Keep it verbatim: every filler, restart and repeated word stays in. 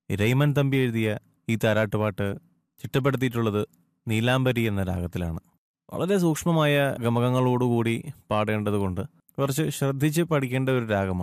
ഇരയിമൻ തമ്പി എഴുതിയ ഈ താരാട്ടുപാട്ട് ചിട്ടപ്പെടുത്തിയിട്ടുള്ളത് നീലാംബരി എന്ന രാഗത്തിലാണ്. വളരെ സൂക്ഷ്മമായ ഗമകങ്ങളോടുകൂടി പാടേണ്ടതുകൊണ്ട് കുറച്ച് ശ്രദ്ധിച്ച് പഠിക്കേണ്ട ഒരു രാഗമാണ്.